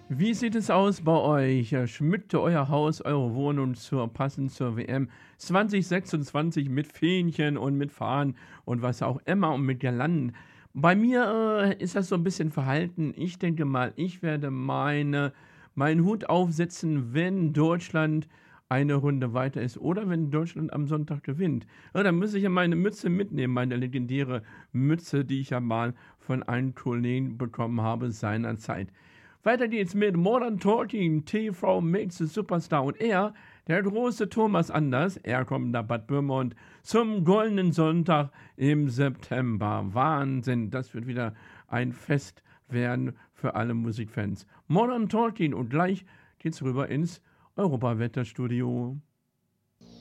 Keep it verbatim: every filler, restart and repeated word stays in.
Wie sieht es aus bei euch? Äh, Schmückt ihr euer Haus, eure Wohnung zur passend zur W M zwanzig sechsundzwanzig mit Fähnchen und mit Fahnen und was auch immer und mit Girlanden? Bei mir, äh, ist das so 'n bisschen verhalten. Ich denke mal, ich werde meine meinen Hut aufsetzen, wenn Deutschland eine Runde weiter ist oder wenn Deutschland am Sonntag gewinnt. Ja, dann muss ich ja meine Mütze mitnehmen, meine legendäre Mütze, die ich ja mal von einem Kollegen bekommen habe seinerzeit. Weiter geht's mit Modern Talking, T V Makes a Superstar und er, der große Thomas Anders, er kommt nach Bad Pyrmont zum Goldenen Sonntag im September. Wahnsinn, das wird wieder ein Fest werden für alle Musikfans. Modern Talking und gleich geht's rüber ins Europawetterstudio.